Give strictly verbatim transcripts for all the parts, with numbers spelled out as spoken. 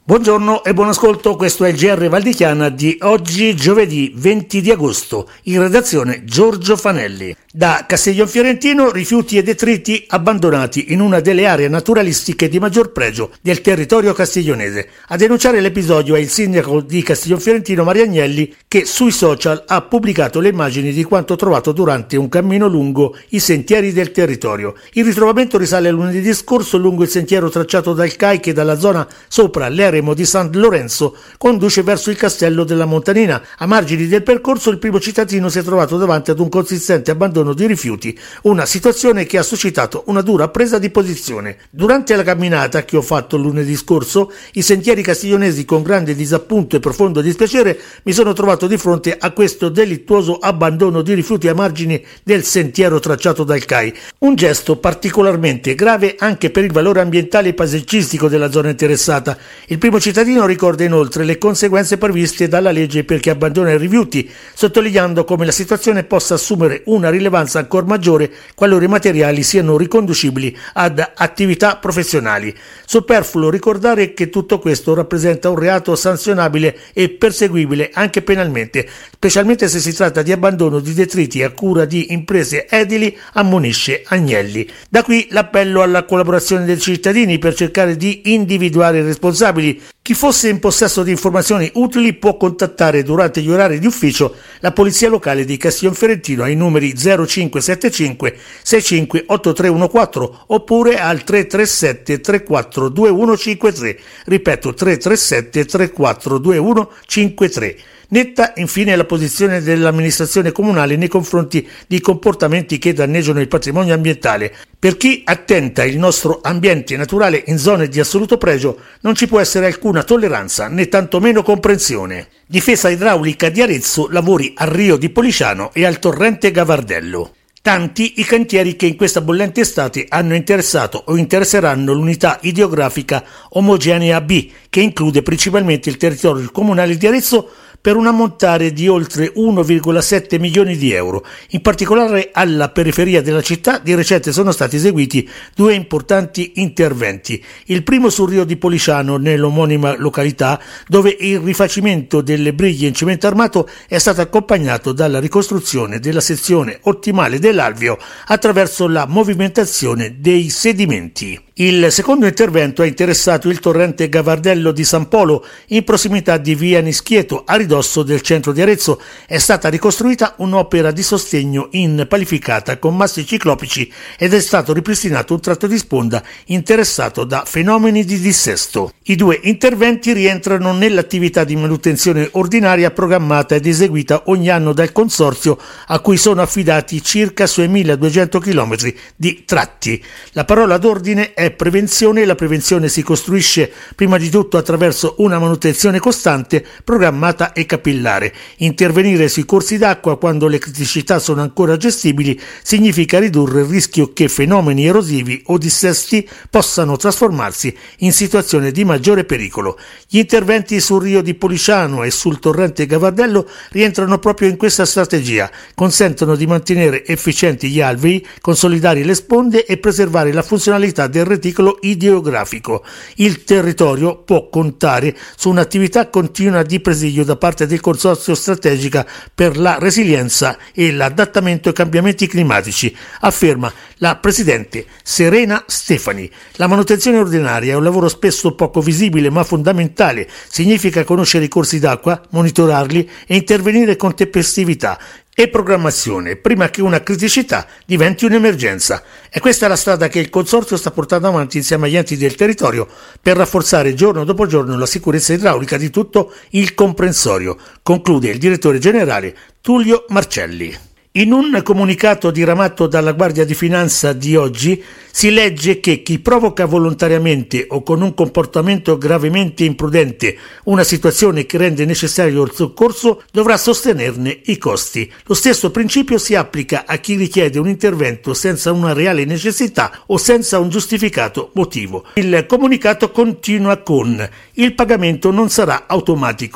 Buongiorno e buon ascolto, questo è il G R Val di Chiana di oggi, giovedì venti di agosto. In redazione Giorgio Fanelli. Da Castiglionfiorentino, rifiuti e detriti abbandonati in una delle aree naturalistiche di maggior pregio del territorio castiglionese. A denunciare l'episodio è il sindaco di Castiglionfiorentino Mario Agnelli, che sui social ha pubblicato le immagini di quanto trovato durante un cammino lungo i sentieri del territorio. Il ritrovamento risale a lunedì scorso lungo il sentiero tracciato dal C A I che dalla zona sopra l'eremo di San Lorenzo conduce verso il castello della Montanina. A margini del percorso il primo cittadino si è trovato davanti ad un consistente abbandono di rifiuti, una situazione che ha suscitato una dura presa di posizione. Durante la camminata che ho fatto lunedì scorso, i sentieri castiglionesi, con grande disappunto e profondo dispiacere, mi sono trovato di fronte a questo delittuoso abbandono di rifiuti a margini del sentiero tracciato dal C A I. Un gesto particolarmente grave anche per il valore ambientale e paesaggistico della zona interessata. Il primo cittadino ricorda inoltre le conseguenze previste dalla legge per chi abbandona i rifiuti, sottolineando come la situazione possa assumere una rilevanza ancora maggiore qualora i materiali siano riconducibili ad attività professionali. Superfluo ricordare che tutto questo rappresenta un reato sanzionabile e perseguibile anche penalmente, specialmente se si tratta di abbandono di detriti a cura di imprese edili, ammonisce Agnelli. Da qui l'appello alla collaborazione dei cittadini per cercare di individuare i responsabili. Chi fosse in possesso di informazioni utili può contattare durante gli orari di ufficio la Polizia Locale di Castiglionfiorentino ai numeri zero cinque sette cinque sei cinque otto tre uno quattro oppure al tre tre sette tre quattro due uno cinque tre, ripeto tre tre sette tre quattro due uno cinque tre. Netta infine la posizione dell'amministrazione comunale nei confronti di comportamenti che danneggiano il patrimonio ambientale. Per chi attenta il nostro ambiente naturale in zone di assoluto pregio non ci può essere alcuna tolleranza né tantomeno comprensione. Difesa idraulica di Arezzo, lavori al Rio di Policiano e al torrente Gavardello. Tanti i cantieri che in questa bollente estate hanno interessato o interesseranno l'unità idrografica Omogenea B, che include principalmente il territorio comunale di Arezzo, per un ammontare di oltre uno virgola sette milioni di euro. In particolare alla periferia della città di recente sono stati eseguiti due importanti interventi. Il primo sul Rio di Policiano, nell'omonima località, dove il rifacimento delle briglie in cemento armato è stato accompagnato dalla ricostruzione della sezione ottimale dell'alveo attraverso la movimentazione dei sedimenti. Il secondo intervento ha interessato il torrente Gavardello di San Polo, in prossimità di via Nischieto, a ridosso del centro di Arezzo. È stata ricostruita un'opera di sostegno in palificata con massi ciclopici ed è stato ripristinato un tratto di sponda interessato da fenomeni di dissesto. I due interventi rientrano nell'attività di manutenzione ordinaria programmata ed eseguita ogni anno dal consorzio, a cui sono affidati circa duemiladuecento chilometri di tratti. La parola d'ordine è prevenzione. La prevenzione si costruisce prima di tutto attraverso una manutenzione costante, programmata e capillare. Intervenire sui corsi d'acqua quando le criticità sono ancora gestibili significa ridurre il rischio che fenomeni erosivi o dissesti possano trasformarsi in situazioni di maggiore pericolo. Gli interventi sul Rio di Policiano e sul torrente Gavardello rientrano proprio in questa strategia, consentono di mantenere efficienti gli alvei, consolidare le sponde e preservare la funzionalità del reticolo idrografico. Il territorio può contare su un'attività continua di presidio da parte del Consorzio Strategica per la Resilienza e l'Adattamento ai Cambiamenti Climatici, afferma la presidente Serena Stefani. La manutenzione ordinaria è un lavoro spesso poco visibile ma fondamentale. Significa conoscere i corsi d'acqua, monitorarli e intervenire con tempestività e programmazione prima che una criticità diventi un'emergenza. E questa è la strada che il Consorzio sta portando avanti insieme agli enti del territorio per rafforzare giorno dopo giorno la sicurezza idraulica di tutto il comprensorio, conclude il direttore generale Tullio Marcelli. In un comunicato diramato dalla Guardia di Finanza di oggi si legge che chi provoca volontariamente o con un comportamento gravemente imprudente una situazione che rende necessario il soccorso dovrà sostenerne i costi. Lo stesso principio si applica a chi richiede un intervento senza una reale necessità o senza un giustificato motivo. Il comunicato continua con: il pagamento non sarà automatico.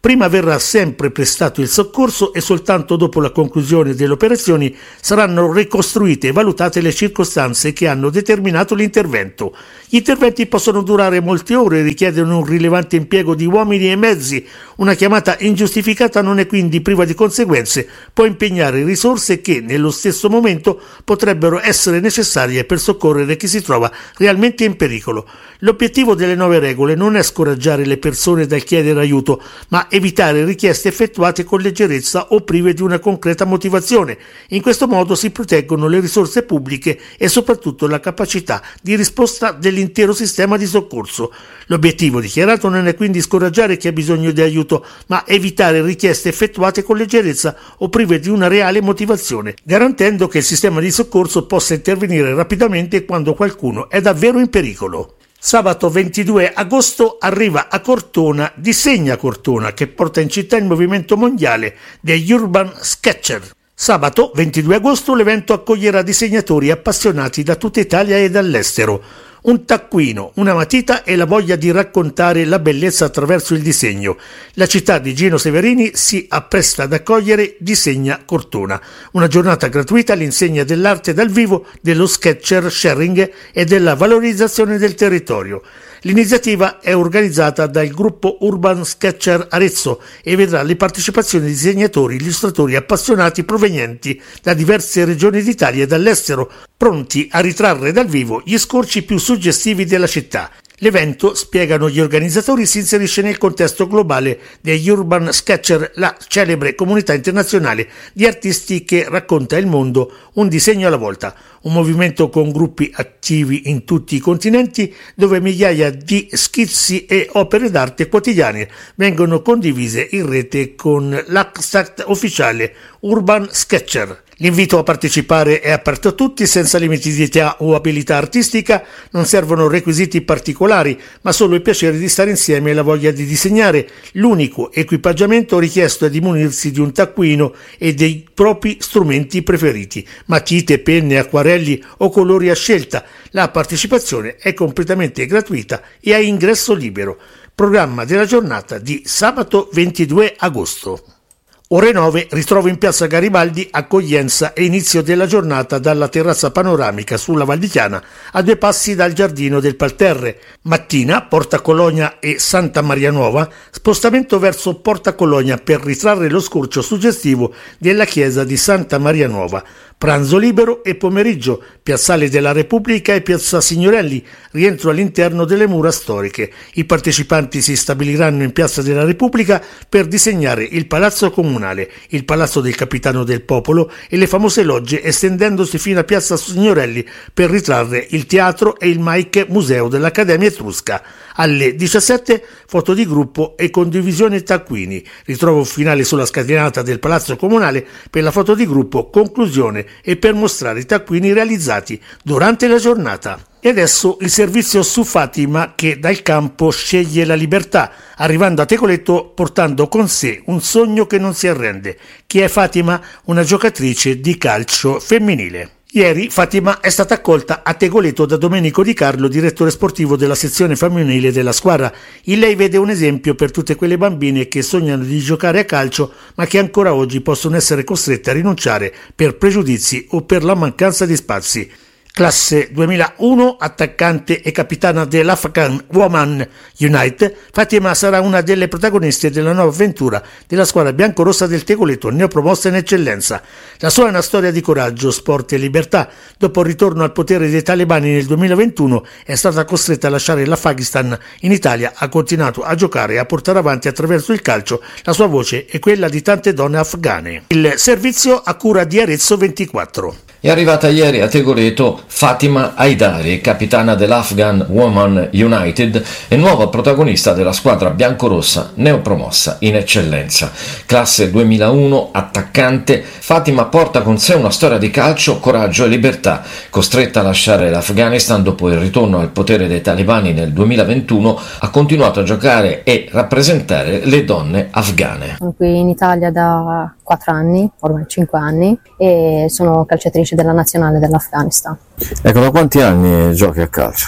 Prima verrà sempre prestato il soccorso e soltanto dopo la conclusione delle operazioni saranno ricostruite e valutate le circostanze che hanno determinato l'intervento. Gli interventi possono durare molte ore e richiedono un rilevante impiego di uomini e mezzi. Una chiamata ingiustificata non è quindi priva di conseguenze, può impegnare risorse che nello stesso momento potrebbero essere necessarie per soccorrere chi si trova realmente in pericolo. L'obiettivo delle nuove regole non è scoraggiare le persone dal chiedere aiuto, ma evitare richieste effettuate con leggerezza o prive di una concreta motivazione. In questo modo si proteggono le risorse pubbliche e soprattutto la capacità di risposta dell'intero sistema di soccorso. L'obiettivo dichiarato non è quindi scoraggiare chi ha bisogno di aiuto, ma evitare richieste effettuate con leggerezza o prive di una reale motivazione, garantendo che il sistema di soccorso possa intervenire rapidamente quando qualcuno è davvero in pericolo. Sabato ventidue agosto arriva a Cortona Disegna Cortona, che porta in città il movimento mondiale degli Urban Sketcher. Sabato ventidue agosto l'evento accoglierà disegnatori appassionati da tutta Italia e dall'estero. Un taccuino, una matita e la voglia di raccontare la bellezza attraverso il disegno. La città di Gino Severini si appresta ad accogliere Disegna Cortona, una giornata gratuita all'insegna dell'arte dal vivo, dello sketcher sharing e della valorizzazione del territorio. L'iniziativa è organizzata dal gruppo Urban Sketcher Arezzo e vedrà le partecipazioni di disegnatori, illustratori appassionati provenienti da diverse regioni d'Italia e dall'estero, pronti a ritrarre dal vivo gli scorci più suggestivi della città. L'evento, spiegano gli organizzatori, si inserisce nel contesto globale degli Urban Sketcher, la celebre comunità internazionale di artisti che racconta il mondo un disegno alla volta, un movimento con gruppi attivi in tutti i continenti dove migliaia di schizzi e opere d'arte quotidiane vengono condivise in rete con l'hashtag ufficiale Urban Sketcher. L'invito a partecipare è aperto a tutti, senza limiti di età o abilità artistica, non servono requisiti particolari, ma solo il piacere di stare insieme e la voglia di disegnare. L'unico equipaggiamento richiesto è di munirsi di un taccuino e dei propri strumenti preferiti, matite, penne, acquarelli o colori a scelta. La partecipazione è completamente gratuita e a ingresso libero. Programma della giornata di sabato ventidue agosto. Ore nove, ritrovo in piazza Garibaldi, accoglienza e inizio della giornata dalla terrazza panoramica sulla Val di Chiana a due passi dal giardino del Parterre. Mattina, Porta Cologna e Santa Maria Nuova, spostamento verso Porta Cologna per ritrarre lo scorcio suggestivo della chiesa di Santa Maria Nuova. Pranzo libero e pomeriggio, Piazzale della Repubblica e Piazza Signorelli, rientro all'interno delle mura storiche. I partecipanti si stabiliranno in Piazza della Repubblica per disegnare il Palazzo Comunale, il Palazzo del Capitano del Popolo e le famose logge, estendendosi fino a Piazza Signorelli per ritrarre il teatro e il Mike Museo dell'Accademia Etrusca. Alle diciassette, foto di gruppo e condivisione taccuini. Ritrovo finale sulla scatenata del Palazzo Comunale per la foto di gruppo, conclusione e per mostrare i taccuini realizzati durante la giornata. E adesso il servizio su Fatima, che dal campo sceglie la libertà, arrivando a Tegoletto portando con sé un sogno che non si arrende. Chi è Fatima? Una giocatrice di calcio femminile. Ieri Fatima è stata accolta a Tegoletto da Domenico Di Carlo, direttore sportivo della sezione femminile della squadra. In lei vede un esempio per tutte quelle bambine che sognano di giocare a calcio ma che ancora oggi possono essere costrette a rinunciare per pregiudizi o per la mancanza di spazi. Classe duemilauno, attaccante e capitana dell'Afghan Women United, Fatima sarà una delle protagoniste della nuova avventura della squadra biancorossa del Tegoletto, neopromossa in eccellenza. La sua è una storia di coraggio, sport e libertà. Dopo il ritorno al potere dei talebani nel duemilaventuno è stata costretta a lasciare l'Afghanistan. In Italia ha continuato a giocare e a portare avanti attraverso il calcio la sua voce e quella di tante donne afghane. Il servizio a cura di Arezzo ventiquattro. È arrivata ieri a Tegoletto Fatima Haidari, capitana dell'Afghan Women United e nuova protagonista della squadra biancorossa neopromossa in eccellenza. Classe duemilauno, attaccante, Fatima porta con sé una storia di calcio, coraggio e libertà. Costretta a lasciare l'Afghanistan dopo il ritorno al potere dei talebani nel duemilaventuno, ha continuato a giocare e rappresentare le donne afghane. Sono qui in Italia da quattro anni, ormai cinque anni, e sono calciatrice della nazionale dell'Afghanistan. Ecco, da quanti anni giochi a calcio?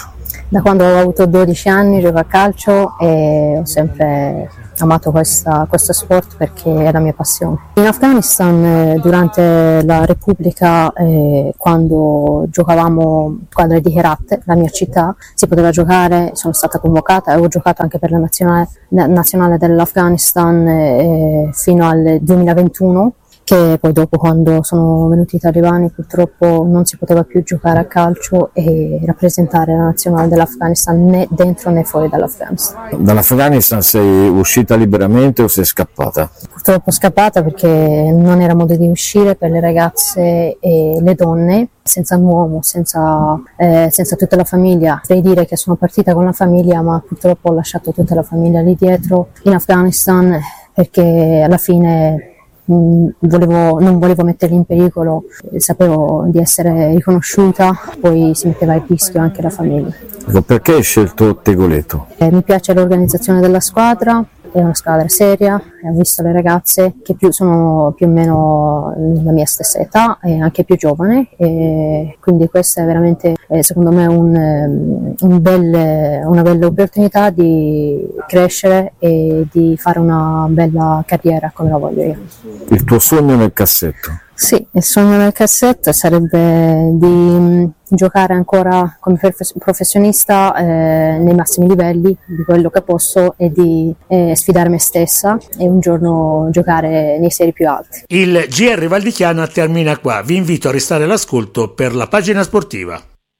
Da quando ho avuto dodici anni gioco a calcio e ho sempre amato questa, questo sport perché è la mia passione. In Afghanistan eh, durante la Repubblica, eh, quando giocavamo squadre di Herat, la mia città, si poteva giocare, sono stata convocata e ho giocato anche per la nazionale, nazionale dell'Afghanistan eh, fino al duemilaventuno, che poi dopo, quando sono venuti i talebani, purtroppo non si poteva più giocare a calcio e rappresentare la nazionale dell'Afghanistan né dentro né fuori dall'Afghanistan. Dall'Afghanistan sei uscita liberamente o sei scappata? Purtroppo scappata perché non era modo di uscire per le ragazze e le donne, senza un uomo, senza, eh, senza tutta la famiglia. Devo dire che sono partita con la famiglia, ma purtroppo ho lasciato tutta la famiglia lì dietro in Afghanistan perché alla fine Volevo, non volevo metterli in pericolo, sapevo di essere riconosciuta, poi si metteva a rischio anche la famiglia. Perché hai scelto Tegoleto? Eh, mi piace l'organizzazione della squadra, è una squadra seria, ho visto le ragazze che più sono più o meno la mia stessa età e anche più giovane, e quindi questa è veramente eh, secondo me un, un bel, una bella opportunità di crescere e di fare una bella carriera come la voglio io. Il tuo sogno nel cassetto? Sì, il sogno nel cassetto sarebbe di mh, giocare ancora come professionista eh, nei massimi livelli di quello che posso e di eh, sfidare me stessa e un giorno giocare nei serie più alte. Il G R Val di Chiana termina qua, vi invito a restare all'ascolto per la pagina sportiva.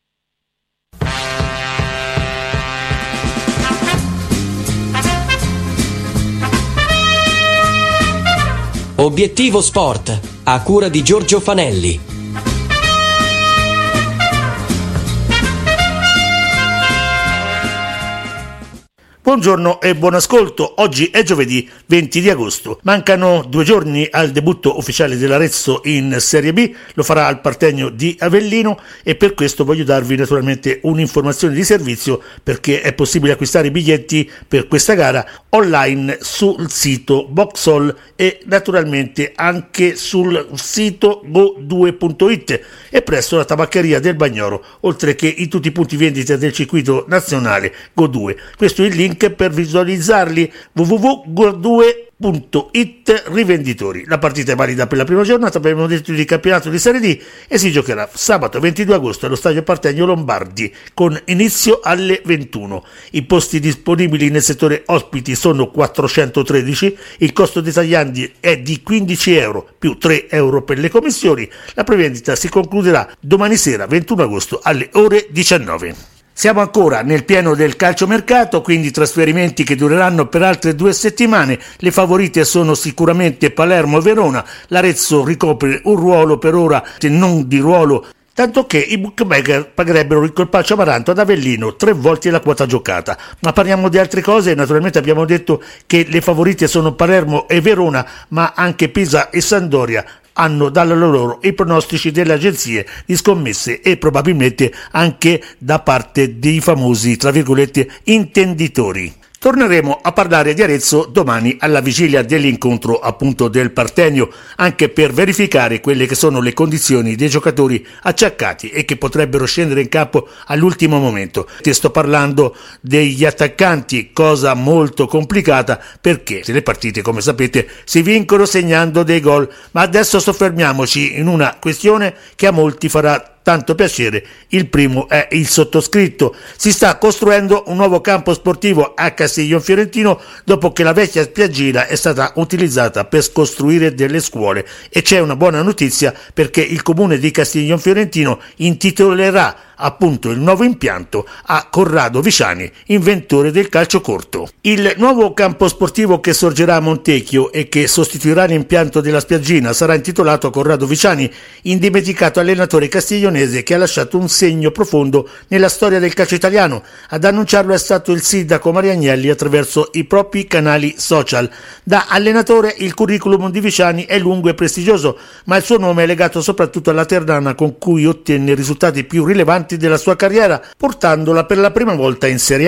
Obiettivo Sport, a cura di Giorgio Fanelli. Buongiorno e buon ascolto, oggi è giovedì venti di agosto, mancano due giorni al debutto ufficiale dell'Arezzo in Serie B, lo farà al Partenio di Avellino e per questo voglio darvi naturalmente un'informazione di servizio perché è possibile acquistare i biglietti per questa gara online sul sito Boxall e naturalmente anche sul sito go due punto it e presso la tabaccheria del Bagnoro, oltre che in tutti i punti vendita del circuito nazionale Go due. Questo è il link per visualizzarli: w w w punto go due punto it rivenditori. La partita è valida per la prima giornata, abbiamo detto, di campionato di Serie D e si giocherà sabato ventidue agosto allo stadio Partenio Lombardi con inizio alle ventuno. I posti disponibili nel settore ospiti sono quattrocentotredici, il costo dei tagliandi è di quindici euro più tre euro per le commissioni. La prevendita si concluderà domani sera ventuno agosto alle ore diciannove. Siamo ancora nel pieno del calciomercato, quindi trasferimenti che dureranno per altre due settimane. Le favorite sono sicuramente Palermo e Verona. L'Arezzo ricopre un ruolo per ora non di ruolo, tanto che i bookmaker pagherebbero il colpaccio amaranto ad Avellino tre volte la quota giocata. Ma parliamo di altre cose. Naturalmente abbiamo detto che le favorite sono Palermo e Verona, ma anche Pisa e Sampdoria hanno dalla loro i pronostici delle agenzie di scommesse e probabilmente anche da parte dei famosi, tra virgolette, intenditori. Torneremo a parlare di Arezzo domani alla vigilia dell'incontro appunto del Partenio, anche per verificare quelle che sono le condizioni dei giocatori acciaccati e che potrebbero scendere in campo all'ultimo momento. Ti sto parlando degli attaccanti, cosa molto complicata perché le partite, come sapete, si vincono segnando dei gol, ma adesso soffermiamoci in una questione che a molti farà tanto piacere. Il primo è il sottoscritto. Si sta costruendo un nuovo campo sportivo a Castiglion Fiorentino dopo che la vecchia spiaggina è stata utilizzata per costruire delle scuole, e c'è una buona notizia perché il comune di Castiglion Fiorentino intitolerà appunto il nuovo impianto a Corrado Viciani, inventore del calcio corto. Il nuovo campo sportivo che sorgerà a Montecchio e che sostituirà l'impianto della spiaggina sarà intitolato Corrado Viciani, indimenticato allenatore castiglionese che ha lasciato un segno profondo nella storia del calcio italiano. Ad annunciarlo è stato il sindaco Mariagnelli attraverso i propri canali social. Da allenatore il curriculum di Viciani è lungo e prestigioso, ma il suo nome è legato soprattutto alla Ternana, con cui ottenne i risultati più rilevanti della sua carriera, portandola per la prima volta in Serie A.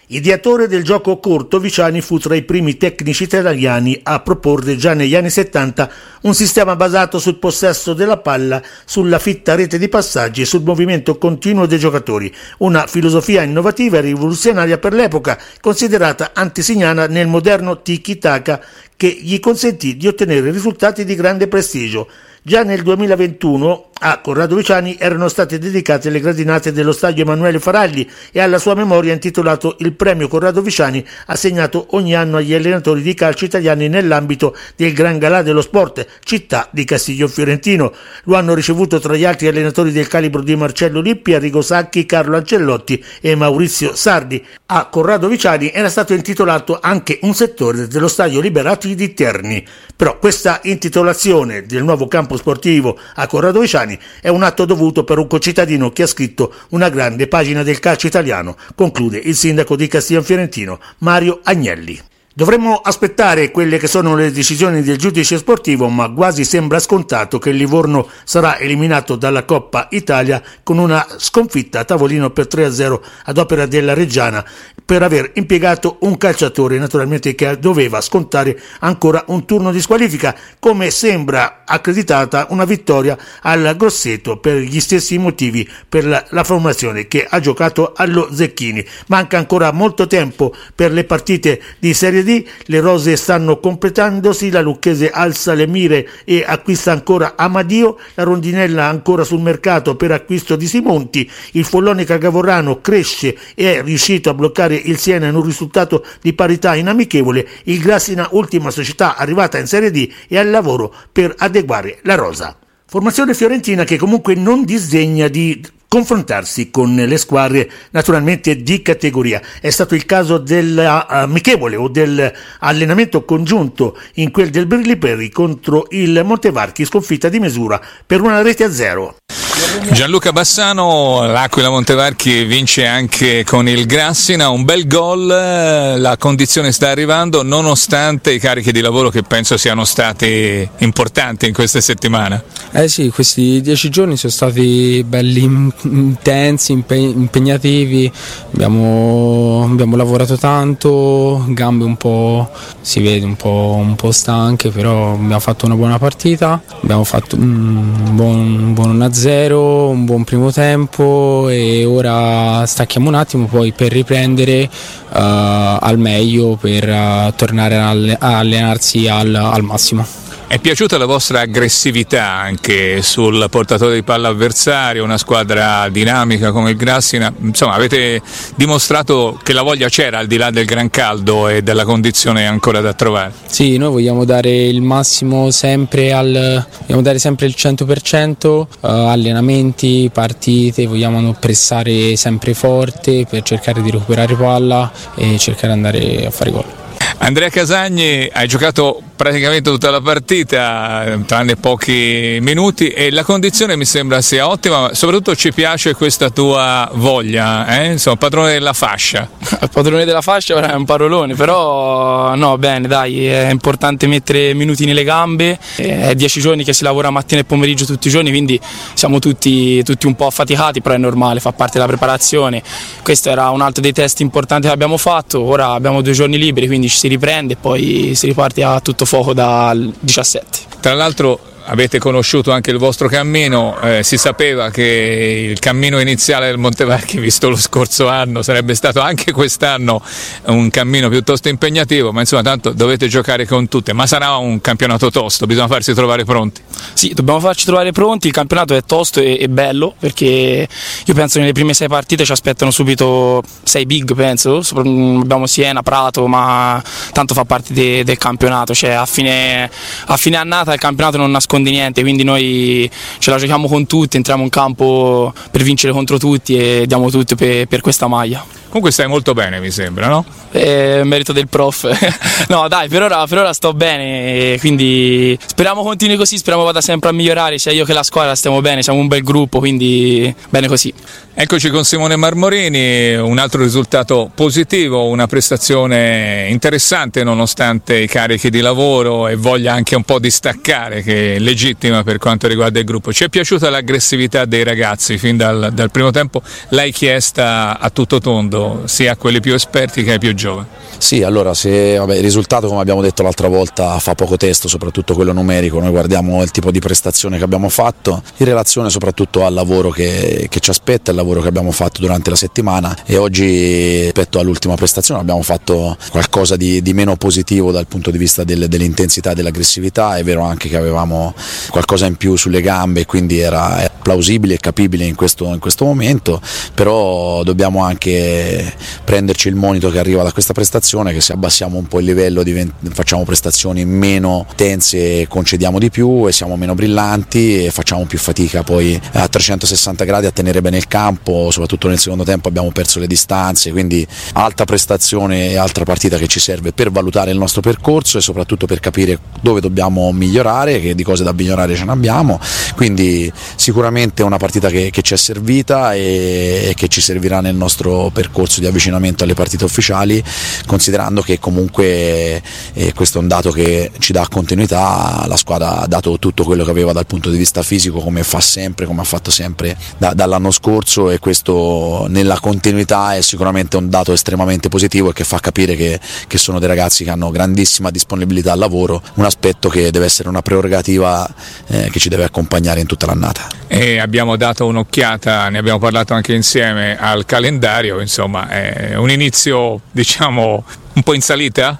Ideatore del gioco corto, Viciani fu tra i primi tecnici italiani a proporre già negli anni settanta un sistema basato sul possesso della palla, sulla fitta rete di passaggi e sul movimento continuo dei giocatori, una filosofia innovativa e rivoluzionaria per l'epoca, considerata antesignana nel moderno tiki-taka, che gli consentì di ottenere risultati di grande prestigio. Già nel duemilaventuno a Corrado Viciani erano state dedicate le gradinate dello stadio Emanuele Faragli e alla sua memoria intitolato il premio Corrado Viciani, assegnato ogni anno agli allenatori di calcio italiani nell'ambito del Gran Galà dello Sport, città di Castiglion Fiorentino. Lo hanno ricevuto tra gli altri allenatori del calibro di Marcello Lippi, Arrigo Sacchi, Carlo Ancellotti e Maurizio Sardi. A Corrado Viciani era stato intitolato anche un settore dello stadio Liberati di Terni. Però questa intitolazione del nuovo campo sportivo a Corrado Viciani è un atto dovuto per un concittadino che ha scritto una grande pagina del calcio italiano, conclude il sindaco di Castiglion Fiorentino, Mario Agnelli. Dovremmo aspettare quelle che sono le decisioni del giudice sportivo, ma quasi sembra scontato che il Livorno sarà eliminato dalla Coppa Italia con una sconfitta a tavolino per tre a zero ad opera della Reggiana, per aver impiegato un calciatore naturalmente che doveva scontare ancora un turno di squalifica, come sembra accreditata una vittoria al Grosseto per gli stessi motivi per la, la formazione che ha giocato allo Zecchini. Manca ancora molto tempo per le partite di Serie D, le rose stanno completandosi, la Lucchese alza le mire e acquista ancora Amadio, la Rondinella ancora sul mercato per acquisto di Simonti, il Follonica Gavorrano cresce e è riuscito a bloccare il Siena in un risultato di parità in amichevole, il Grassina, ultima società arrivata in Serie D, è al lavoro per adeguare la rosa. Formazione fiorentina che comunque non disdegna di confrontarsi con le squadre naturalmente di categoria. È stato il caso dell'amichevole o dell'allenamento congiunto in quel del Brilliperi contro il Montevarchi, sconfitta di misura per una rete a zero. Gianluca Bassano, l'Aquila Montevarchi vince anche con il Grassina, un bel gol, la condizione sta arrivando nonostante i carichi di lavoro che penso siano stati importanti in queste settimane. Eh sì, questi dieci giorni sono stati belli intensi, impegnativi, abbiamo, abbiamo lavorato tanto, gambe un po', si vede un po', un po' stanche, però abbiamo fatto una buona partita, abbiamo fatto un buon, un buon uno a zero, un buon primo tempo e ora stacchiamo un attimo poi per riprendere uh, al meglio, per uh, tornare a allenarsi al, al massimo. È piaciuta la vostra aggressività anche sul portatore di palla avversario, una squadra dinamica come il Grassina, insomma avete dimostrato che la voglia c'era al di là del gran caldo e della condizione ancora da trovare. Sì, noi vogliamo dare il massimo sempre, al, vogliamo dare sempre il cento per cento, uh, allenamenti, partite, vogliamo pressare sempre forte per cercare di recuperare palla e cercare di andare a fare gol. Andrea Casagni, hai giocato praticamente tutta la partita, tranne pochi minuti, e la condizione mi sembra sia ottima, soprattutto ci piace questa tua voglia, eh? Insomma, padrone della fascia. Il padrone della fascia è un parolone, però no, bene, dai, è importante mettere minuti nelle gambe, è dieci giorni che si lavora mattina e pomeriggio tutti i giorni, quindi siamo tutti, tutti un po' affaticati, però è normale, fa parte della preparazione. Questo era un altro dei test importanti che abbiamo fatto, ora abbiamo due giorni liberi, quindi ci si riprende e poi si riparte a tutto fuoco dal diciassette. Tra l'altro avete conosciuto anche il vostro cammino, eh, si sapeva che il cammino iniziale del Montevarchi, visto lo scorso anno, sarebbe stato anche quest'anno un cammino piuttosto impegnativo, ma insomma tanto dovete giocare con tutte, ma sarà un campionato tosto, bisogna farsi trovare pronti. Sì, dobbiamo farci trovare pronti, il campionato è tosto e, e bello, perché io penso che nelle prime sei partite ci aspettano subito sei big, penso, abbiamo Siena, Prato, ma tanto fa parte de, del campionato, cioè a fine, a fine annata il campionato non nasconde di niente, quindi noi ce la giochiamo con tutti, entriamo in campo per vincere contro tutti e diamo tutto per, per questa maglia. Comunque stai molto bene, mi sembra, no? È merito del prof. No dai, per ora, per ora sto bene, quindi speriamo continui così, speriamo vada sempre a migliorare, sia io che la squadra stiamo bene, siamo un bel gruppo, quindi bene così. Eccoci con Simone Marmorini, un altro risultato positivo, una prestazione interessante nonostante i carichi di lavoro e voglia anche un po' di staccare, che è legittima per quanto riguarda il gruppo. Ci è piaciuta l'aggressività dei ragazzi fin dal, dal primo tempo, l'hai chiesta a tutto tondo rivolto sia a quelli più esperti che ai più giovani. Sì, allora se vabbè, il risultato, come abbiamo detto l'altra volta, fa poco testo, soprattutto quello numerico. Noi guardiamo il tipo di prestazione che abbiamo fatto in relazione soprattutto al lavoro che, che ci aspetta, il lavoro che abbiamo fatto durante la settimana, e oggi rispetto all'ultima prestazione abbiamo fatto qualcosa di, di meno positivo dal punto di vista del, dell'intensità e dell'aggressività. È vero anche che avevamo qualcosa in più sulle gambe, quindi era, era plausibile e capibile in questo, in questo momento, però dobbiamo anche prenderci il monito che arriva da questa prestazione, che se abbassiamo un po' il livello divent- facciamo prestazioni meno tense, concediamo di più e siamo meno brillanti e facciamo più fatica poi a trecentosessanta gradi a tenere bene il campo. Soprattutto nel secondo tempo abbiamo perso le distanze, quindi altra prestazione e altra partita che ci serve per valutare il nostro percorso e soprattutto per capire dove dobbiamo migliorare, che di cose da migliorare ce ne abbiamo. Quindi sicuramente è una partita che, che ci è servita e, e che ci servirà nel nostro percorso di avvicinamento alle partite ufficiali, considerando che comunque eh, questo è un dato che ci dà continuità. La squadra ha dato tutto quello che aveva dal punto di vista fisico, come fa sempre, come ha fatto sempre da, dall'anno scorso, e questo nella continuità è sicuramente un dato estremamente positivo e che fa capire che, che sono dei ragazzi che hanno grandissima disponibilità al lavoro, un aspetto che deve essere una prerogativa eh, che ci deve accompagnare in tutta l'annata. E abbiamo dato un'occhiata, ne abbiamo parlato anche insieme, al calendario, insomma è un inizio diciamo un po' in salita?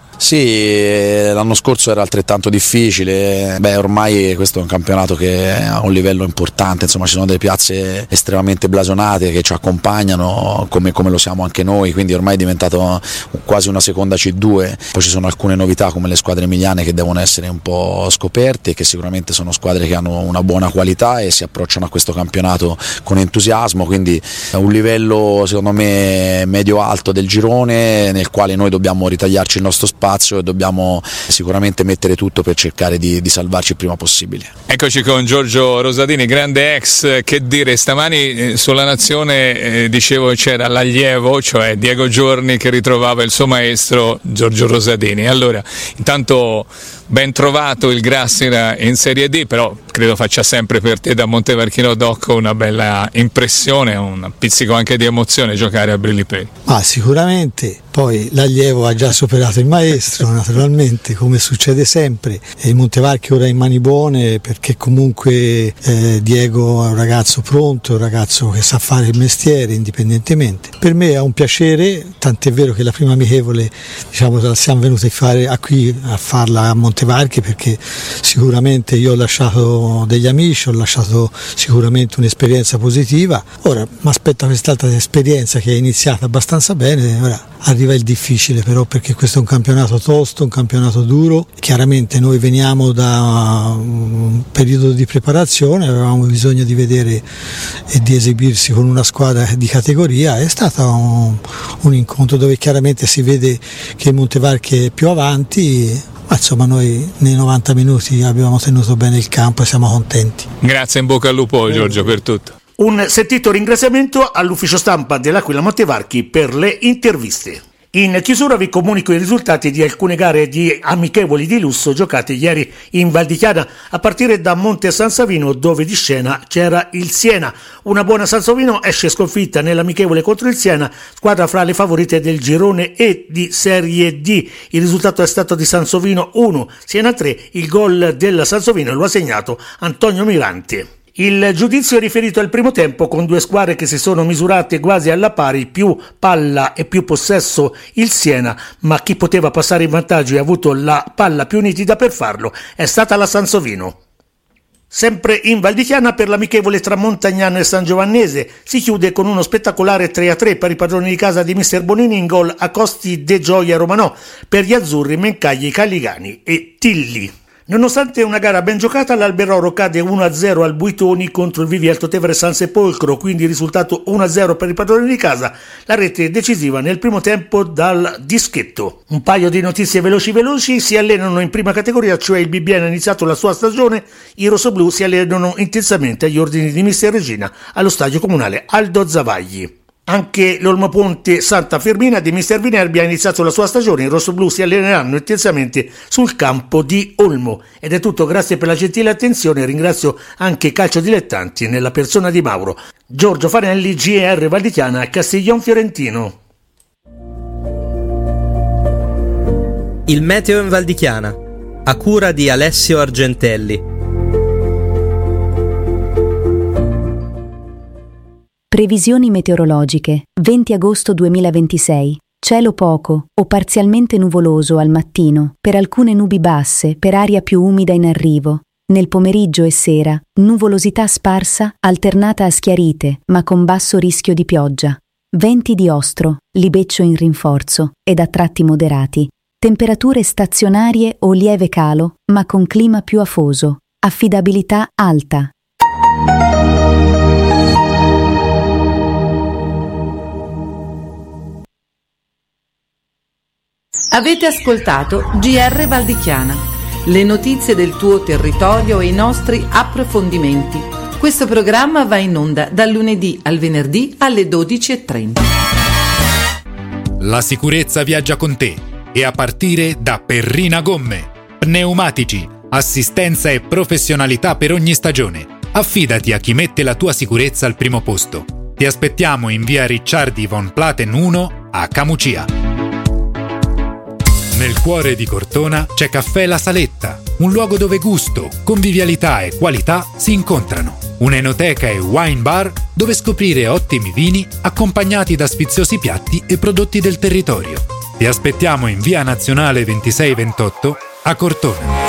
Sì, l'anno scorso era altrettanto difficile. Beh, ormai questo è un campionato che ha un livello importante, insomma ci sono delle piazze estremamente blasonate che ci accompagnano come, come lo siamo anche noi, quindi ormai è diventato quasi una seconda C due. Poi ci sono alcune novità come le squadre emiliane che devono essere un po' scoperte, che sicuramente sono squadre che hanno una buona qualità e si approcciano a questo campionato con entusiasmo, quindi un livello secondo me medio-alto del girone nel quale noi dobbiamo ritagliarci il nostro spazio e dobbiamo sicuramente mettere tutto per cercare di, di salvarci il prima possibile. Eccoci con Giorgio Rosadini, grande ex. Che dire, stamani eh, sulla Nazione eh, dicevo c'era l'allievo, cioè Diego Giorni, che ritrovava il suo maestro Giorgio Rosadini. Allora, intanto ben trovato il Grassina in Serie D, però credo faccia sempre per te da Montevarchino Doc una bella impressione, un pizzico anche di emozione giocare a Brilli-Peli. Ah, sicuramente. Poi l'allievo ha già superato il maestro, naturalmente, come succede sempre. E il Montevarchi ora è in mani buone, perché comunque eh, Diego è un ragazzo pronto, un ragazzo che sa fare il mestiere indipendentemente. Per me è un piacere, tant'è vero che la prima amichevole, diciamo, la siamo venuti a fare a qui a farla a Montevarchi, perché sicuramente io ho lasciato degli amici, ho lasciato sicuramente un'esperienza positiva. Ora mi aspetta quest'altra esperienza che è iniziata abbastanza bene, ora arriva il difficile però, perché questo è un campionato tosto, un campionato duro. Chiaramente noi veniamo da un periodo di preparazione, avevamo bisogno di vedere e di esibirsi con una squadra di categoria. È stato un, un incontro dove chiaramente si vede che il Montevarchi è più avanti, ma insomma noi nei novanta minuti abbiamo tenuto bene il campo e siamo contenti. Grazie, in bocca al lupo Giorgio per tutto. Un sentito ringraziamento all'ufficio stampa dell'Aquila Montevarchi per le interviste. In chiusura vi comunico i risultati di alcune gare di amichevoli di lusso giocate ieri in Val di Chiana, a partire da Monte San Savino, dove di scena c'era il Siena. Una buona San Savino esce sconfitta nell'amichevole contro il Siena, squadra fra le favorite del girone E di Serie D. Il risultato è stato di San Savino uno, Siena tre. Il gol del San Savino lo ha segnato Antonio Mirante. Il giudizio è riferito al primo tempo, con due squadre che si sono misurate quasi alla pari, più palla e più possesso il Siena, ma chi poteva passare in vantaggio e ha avuto la palla più nitida per farlo è stata la Sansovino. Sempre in Val di Chiana, per l'amichevole tra Montagnano e San Giovannese si chiude con uno spettacolare tre a tre per i padroni di casa di mister Bonini, in gol a Costi, De Gioia e Romanò, per gli azzurri Mencagli, Calligani e Tilli. Nonostante una gara ben giocata, l'Alberoro cade uno a zero al Buitoni contro il Vivielto Tevere San Sepolcro, quindi risultato uno a zero per i padroni di casa, la rete decisiva nel primo tempo dal dischetto. Un paio di notizie veloci veloci: si allenano in prima categoria, cioè il B B N ha iniziato la sua stagione, i rossoblù si allenano intensamente agli ordini di mister Regina allo stadio comunale Aldo Zavagli. Anche l'Olmo Ponte Santa Fermina di mister Vinerbi ha iniziato la sua stagione, i rossoblù si alleneranno intensamente sul campo di Olmo. Ed è tutto, grazie per la gentile attenzione, ringrazio anche i calciodilettanti nella persona di Mauro. Giorgio Fanelli, G R Val di Chiana, Castiglion Fiorentino. Il meteo in Val di Chiana, a cura di Alessio Argentelli. Previsioni meteorologiche. venti agosto duemilaventisei. Cielo poco o parzialmente nuvoloso al mattino, per alcune nubi basse, per aria più umida in arrivo. Nel pomeriggio e sera, nuvolosità sparsa alternata a schiarite, ma con basso rischio di pioggia. Venti di ostro, libeccio in rinforzo ed a tratti moderati. Temperature stazionarie o lieve calo, ma con clima più afoso. Affidabilità alta. Avete ascoltato G R Val di Chiana, le notizie del tuo territorio e i nostri approfondimenti. Questo programma va in onda dal lunedì al venerdì alle dodici e trenta. La sicurezza viaggia con te e a partire da Perrina Gomme. Pneumatici, assistenza e professionalità per ogni stagione. Affidati a chi mette la tua sicurezza al primo posto. Ti aspettiamo in via Ricciardi von Platen uno a Camucia. Nel cuore di Cortona c'è Caffè La Saletta, un luogo dove gusto, convivialità e qualità si incontrano. Un'enoteca e wine bar dove scoprire ottimi vini accompagnati da sfiziosi piatti e prodotti del territorio. Ti aspettiamo in via Nazionale ventisei ventotto a Cortona.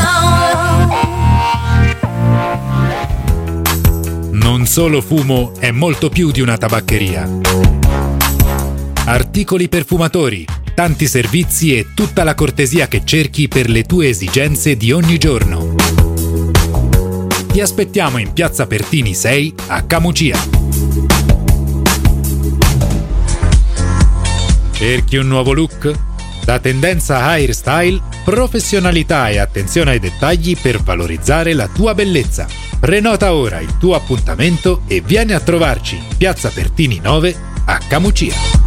Non solo fumo è molto più di una tabaccheria. Articoli perfumatori, tanti servizi e tutta la cortesia che cerchi per le tue esigenze di ogni giorno. Ti aspettiamo in Piazza Pertini sei a Camucia. Cerchi un nuovo look? Da Tendenza Hairstyle, professionalità e attenzione ai dettagli per valorizzare la tua bellezza. Prenota ora il tuo appuntamento e vieni a trovarci in Piazza Pertini nove a Camucia.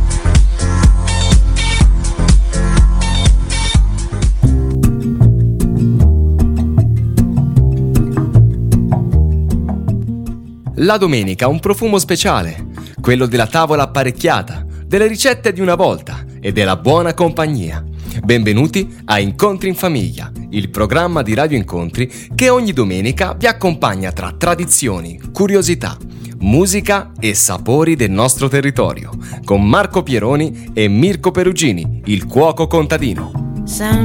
La domenica un profumo speciale, quello della tavola apparecchiata, delle ricette di una volta e della buona compagnia. Benvenuti a Incontri in Famiglia, il programma di Radio Incontri che ogni domenica vi accompagna tra tradizioni, curiosità, musica e sapori del nostro territorio, con Marco Pieroni e Mirko Perugini, il cuoco contadino.